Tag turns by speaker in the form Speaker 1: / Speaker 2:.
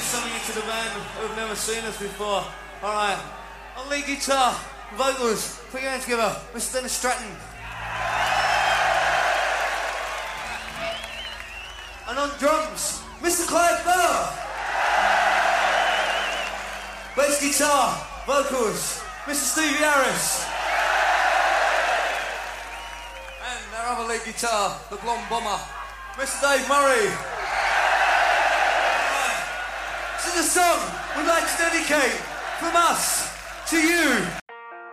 Speaker 1: something to the band who've never seen us before. Alright, on lead guitar, vocals, put your hands together, Mr. Dennis Stratton. And on drums, Mr. Clive Bauer. Bass guitar, vocals, Mr. Stevie Harris. And our other lead guitar, the blonde bomber, Mr. Dave Murray. This is a song we'd like to dedicate from us to you.